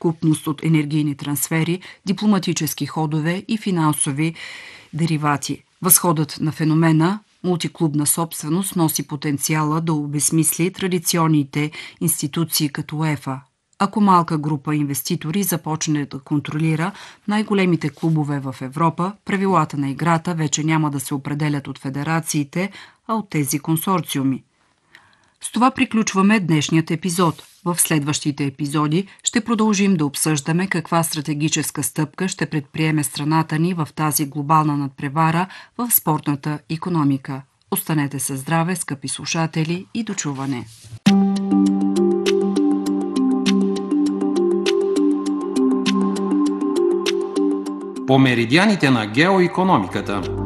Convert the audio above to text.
съвкупност от енергийни трансфери, дипломатически ходове и финансови деривати. Възходът на феномена мултиклубна собственост носи потенциала да обезмисли традиционните институции като УЕФА. Ако малка група инвеститори започне да контролира най-големите клубове в Европа, правилата на играта вече няма да се определят от федерациите, а от тези консорциуми. С това приключваме днешният епизод. В следващите епизоди ще продължим да обсъждаме каква стратегическа стъпка ще предприеме страната ни в тази глобална надпревара в спортната икономика. Останете със здраве, скъпи слушатели, и до чуване! По меридианите на геоикономиката.